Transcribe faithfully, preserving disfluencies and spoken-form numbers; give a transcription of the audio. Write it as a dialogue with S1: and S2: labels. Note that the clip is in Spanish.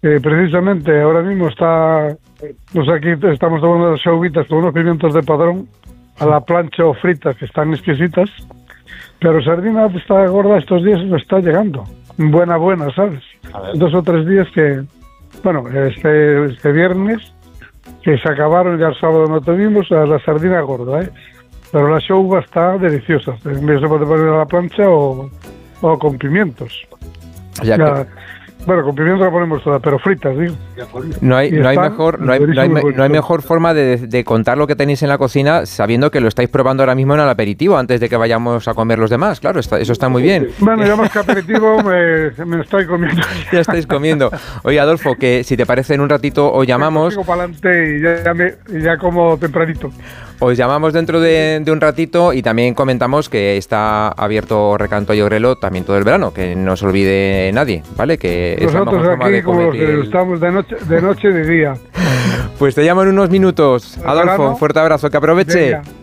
S1: Eh, precisamente ahora mismo está, pues aquí estamos tomando las xouguitas con unos pimientos de padrón a la plancha o fritas, que están exquisitas, pero sardina está gorda estos días, no está llegando. Buena, buena, ¿sabes? Dos o tres días que, bueno, este, este viernes, que se acabaron, ya el sábado no tuvimos, a la sardina gorda, ¿eh? Pero la xouga está deliciosa, en vez de poner a la plancha o, o con pimientos.
S2: Ya
S1: Ya, bueno, con pimientos la ponemos toda, pero fritas, digo.
S2: No hay,
S1: Y
S2: no hay
S1: están
S2: mejor, no hay, no hay,
S1: buenísimos,
S2: no hay mejor forma de, de contar lo que tenéis en la cocina sabiendo que lo estáis probando ahora mismo en el aperitivo antes de que vayamos a comer los demás. Claro, está, eso está muy bien.
S1: Bueno, ya más que aperitivo me, me estoy comiendo.
S2: Ya estáis comiendo. Oye, Adolfo, que si te parece en un ratito os llamamos.
S1: Sigo para adelante y ya, ya, me, y ya como tempranito.
S2: Os llamamos dentro de, de un ratito y también comentamos que está abierto Recanto y Ogrelo también todo el verano, que no se olvide nadie, ¿vale? Que es la mejor forma
S1: aquí
S2: de
S1: como los que
S2: el...
S1: estamos de noche, de noche y de día.
S2: Pues te llamo en unos minutos.
S1: ¿El
S2: Adolfo,
S1: verano?
S2: un fuerte abrazo, que aproveche.
S1: Venga.